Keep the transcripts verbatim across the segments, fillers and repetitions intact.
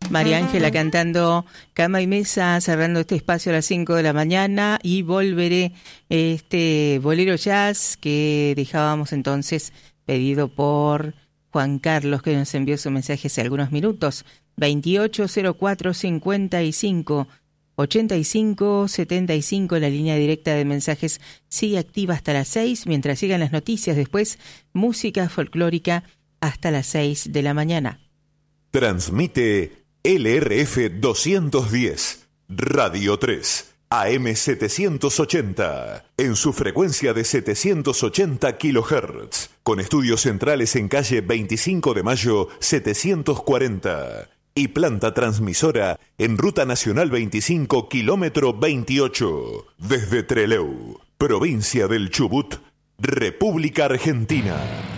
María Ángela cantando Cama y Mesa, cerrando este espacio a las cinco de la mañana, y volveré este bolero jazz que dejábamos entonces pedido por Juan Carlos, que nos envió su mensaje hace algunos minutos. Veintiocho cero cuatro cincuenta y cinco ochenta y cinco setenta y cinco, la línea directa de mensajes sigue activa hasta las seis, mientras sigan las noticias. Después música folclórica hasta las seis de la mañana. Transmite L R F doscientos diez, Radio tres, A M setecientos ochenta, en su frecuencia de setecientos ochenta kilohertz, con estudios centrales en calle veinticinco de mayo setecientos cuarenta, y planta transmisora en Ruta Nacional veinticinco, kilómetro veintiocho, desde Trelew, provincia del Chubut, República Argentina.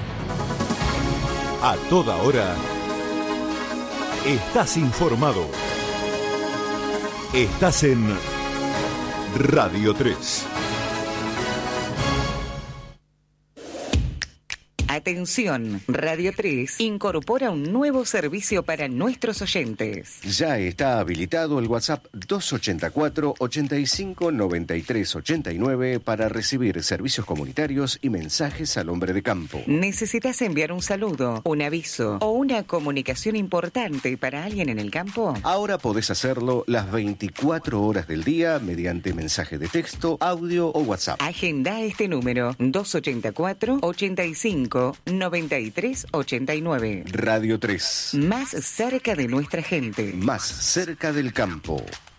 A toda hora, estás informado. Estás en Radio tres. Atención, Radio tres incorpora un nuevo servicio para nuestros oyentes. Ya está habilitado el WhatsApp dos ochenta y cuatro, ochenta y cinco, noventa y tres, ochenta y nueve para recibir servicios comunitarios y mensajes al hombre de campo. ¿Necesitas enviar un saludo, un aviso o una comunicación importante para alguien en el campo? Ahora podés hacerlo las veinticuatro horas del día mediante mensaje de texto, audio o WhatsApp. Agenda este número dos ochenta y cuatro, ochenta y cinco, noventa y tres, ochenta y nueve. Radio tres. Más cerca de nuestra gente. Más cerca del campo.